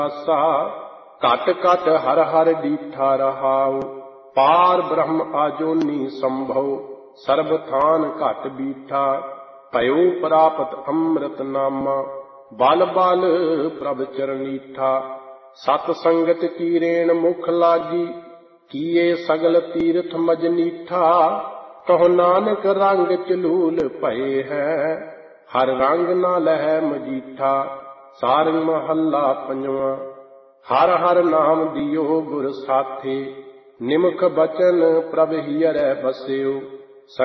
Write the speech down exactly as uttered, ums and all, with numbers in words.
ਆਸਾ ਘਟ ਘਟ ਹਰ ਹਰ ਡੀਠਾ ਰਹਾਉ। ਪਾਰ ਬ੍ਰਹਮ ਆਜੋਨੀ ਸੰਭਉ ਸਰਬ ਥਾਨ ਘਟ ਬੀਠਾ। ਭਇਓ ਪ੍ਰਾਪਤ ਅੰਮ੍ਰਿਤ ਨਾਮਾ ਬਲ ਬਲ ਪ੍ਰਭ ਚਰਨੀਠਾ। ਸਤ ਸੰਗਤ ਕੀ ਰੇਣ ਮੁਖ ਲਾਗੀ ਕੀਏ ਸਗਲ ਤੀਰਥ ਮਜਨੀਠਾ। ਕਹੋ ਨਾਨਕ ਰੰਗ ਚਲੂਲ ਭਏ ਹੈ ਹਰ ਰੰਗ ਨਾ ਲਹੈ ਮਜੀਠਾ। ਸਾਰੰਗ ਮਹੱਲਾ ਪੰਜਵਾਂ। ਹਰ ਹਰ ਨਾਮ ਦਿਓ ਗੁਰ ਸਾਥੀ ਨਿਮਖ ਬਚਨ ਪ੍ਰਭ ਹੀਅਰੈ ਬਸਿਓ।